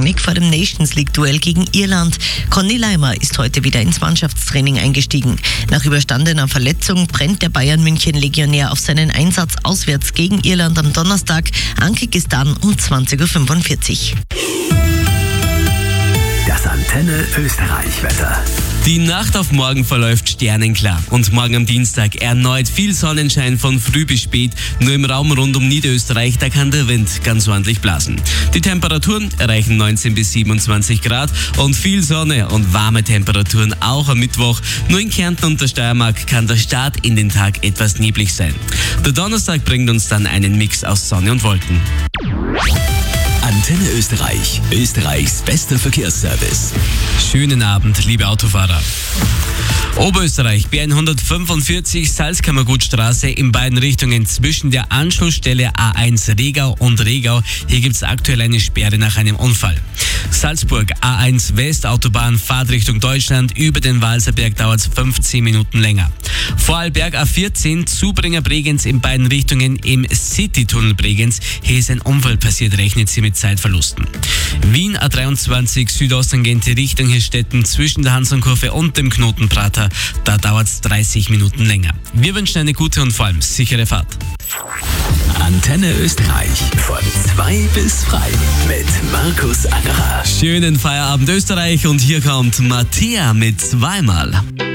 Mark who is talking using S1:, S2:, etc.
S1: Rangnick vor dem Nations League-Duell gegen Irland. Conny Leimer ist heute wieder ins Mannschaftstraining eingestiegen. Nach überstandener Verletzung brennt der Bayern-München-Legionär auf seinen Einsatz auswärts gegen Irland am Donnerstag. Ankick ist dann um 20.45 Uhr.
S2: Das Antenne Österreich-Wetter.
S3: Die Nacht auf morgen verläuft sternenklar und morgen am Dienstag erneut viel Sonnenschein von früh bis spät. Nur im Raum rund um Niederösterreich, da kann der Wind ganz ordentlich blasen. Die Temperaturen erreichen 19 bis 27 Grad und viel Sonne und warme Temperaturen auch am Mittwoch. Nur in Kärnten und der Steiermark kann der Start in den Tag etwas neblig sein. Der Donnerstag bringt uns dann einen Mix aus Sonne und Wolken.
S2: Antenne Österreich, Österreichs bester Verkehrsservice.
S3: Schönen Abend, liebe Autofahrer. Oberösterreich, B145, Salzkammergutstraße in beiden Richtungen zwischen der Anschlussstelle A1 Regau und Regau. Hier gibt es aktuell eine Sperre nach einem Unfall. Salzburg, A1 Westautobahn, Fahrtrichtung Deutschland, über den Walserberg dauert es 15 Minuten länger. Vorarlberg A14, Zubringer Bregenz in beiden Richtungen im Citytunnel Bregenz. Hier ist ein Unfall passiert, rechnet sie mit Zeitverlusten. Wien A23, Südosttangente Richtung Hirstetten zwischen der Hansonkurve und dem Knotenprater. Da dauert es 30 Minuten länger. Wir wünschen eine gute und vor allem sichere Fahrt.
S2: Antenne Österreich von 2 bis frei mit Markus Angerer.
S3: Schönen Feierabend Österreich und hier kommt Mattea mit Zweimal.